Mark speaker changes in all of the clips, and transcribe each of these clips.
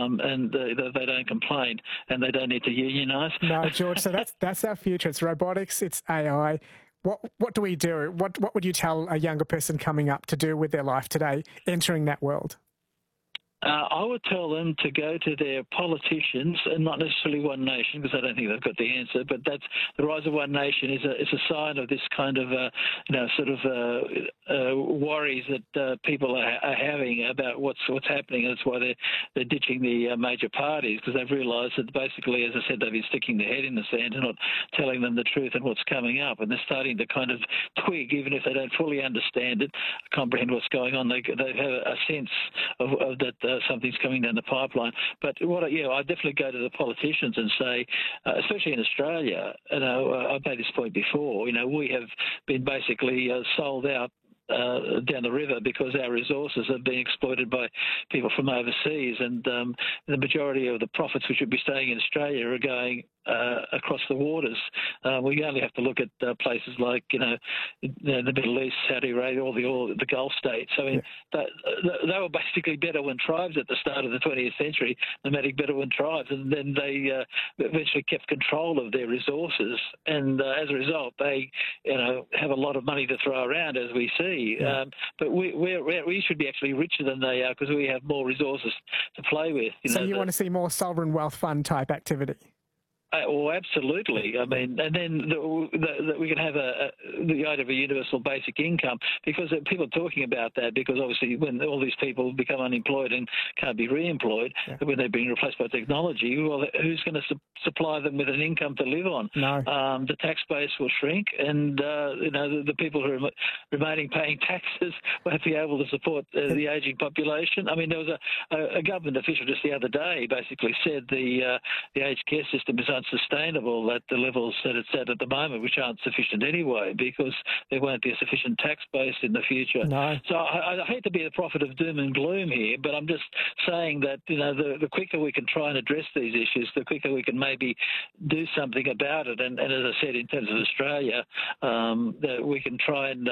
Speaker 1: and they don't complain, and they don't need to unionise.
Speaker 2: No, George. So that's our future. It's robotics. It's AI. What do we do? What would you tell a younger person coming up to do with their life today, entering that world?
Speaker 1: I would tell them to go to their politicians, and not necessarily One Nation, because I don't think they've got the answer. But that's the rise of One Nation is a sign of this kind of worries that people are having about what's happening. That's why they're ditching the major parties, because they've realised that basically, as I said, they've been sticking their head in the sand and not telling them the truth and what's coming up. And they're starting to kind of twig, even if they don't fully understand it, comprehend what's going on. They have a sense of that. Something's coming down the pipeline. But I definitely go to the politicians and say, especially in Australia, I've made this point before, we have been basically sold out down the river because our resources are being exploited by people from overseas, and the majority of the profits which would be staying in Australia are going across the waters. We only have to look at places like the Middle East, Saudi Arabia, all the Gulf states. I mean, they were basically Bedouin tribes at the start of the 20th century, nomadic Bedouin tribes, and then they eventually kept control of their resources, and as a result, they have a lot of money to throw around, as we see. Yeah. But we should be actually richer than they are because we have more resources to play with.
Speaker 2: So you want to see more sovereign wealth fund type activity?
Speaker 1: Well, absolutely. I mean, and then we can have the idea of a universal basic income, because people are talking about that, because obviously when all these people become unemployed and can't be re-employed, when they're being replaced by technology, well, who's going to supply them with an income to live on?
Speaker 2: No.
Speaker 1: The tax base will shrink, and the people who are remaining paying taxes won't be able to support the ageing population. I mean, there was a government official just the other day basically said the aged care system is unsustainable at the levels that it's at the moment, which aren't sufficient anyway, because there won't be a sufficient tax base in the future.
Speaker 2: No.
Speaker 1: So I hate to be the prophet of doom and gloom here, but I'm just saying that the quicker we can try and address these issues, the quicker we can maybe do something about it. And as I said, in terms of Australia, that we can try and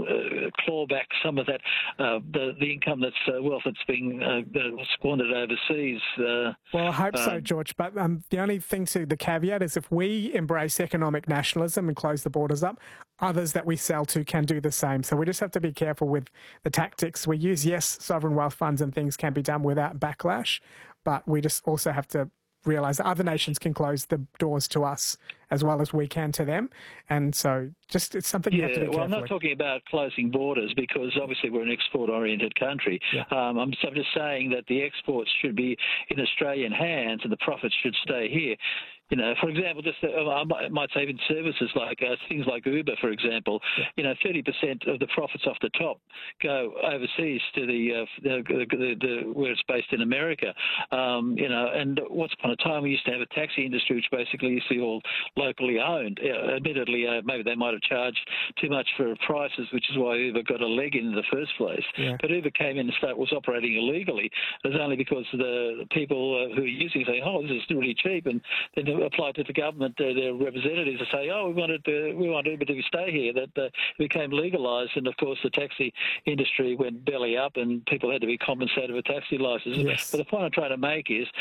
Speaker 1: claw back some of that the income wealth that's being squandered overseas.
Speaker 2: Well, I hope so, George. But the only thing the caveat is, if we embrace economic nationalism and close the borders up, others that we sell to can do the same. So we just have to be careful with the tactics we use. Yes, sovereign wealth funds and things can be done without backlash, but we just also have to realise that other nations can close the doors to us as well as we can to them. And so it's something you have to be careful
Speaker 1: I'm not talking about closing borders, because obviously we're an export-oriented country. Yeah. I'm just saying that the exports should be in Australian hands and the profits should stay here. For example, just I might say even services like things like Uber, for example. 30% of the profits off the top go overseas to the where it's based in America. And once upon a time we used to have a taxi industry which basically used to be all locally owned. Admittedly, maybe they might have charged too much for prices, which is why Uber got a leg in the first place. Yeah. But Uber came in and was operating illegally. It was only because the people who are using it say, "Oh, this is really cheap," and then applied to the government, their representatives, to say, "Oh, we want Uber to stay here." That became legalised, and of course the taxi industry went belly up, and people had to be compensated for taxi licenses.
Speaker 2: Yes.
Speaker 1: But the point I'm trying to make is,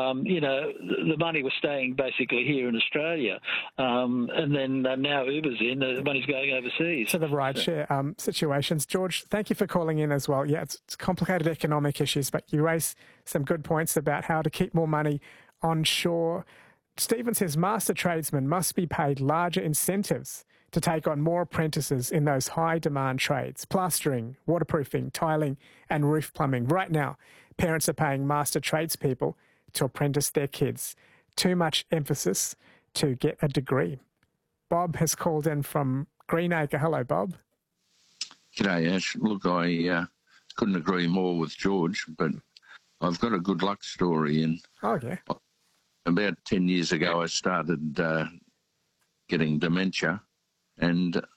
Speaker 1: the money was staying basically here in Australia, and then now Uber's in, the money's going overseas.
Speaker 2: So the rideshare situations. George, thank you for calling in as well. Yeah, it's complicated economic issues, but you raise some good points about how to keep more money onshore. Stephen says master tradesmen must be paid larger incentives to take on more apprentices in those high-demand trades: plastering, waterproofing, tiling and roof plumbing. Right now, parents are paying master tradespeople to apprentice their kids. Too much emphasis to get a degree. Bob has called in from Greenacre. Hello, Bob.
Speaker 3: G'day, Ash. Look, I couldn't agree more with George, but I've got a good luck story. And about 10 years ago, I started getting dementia, and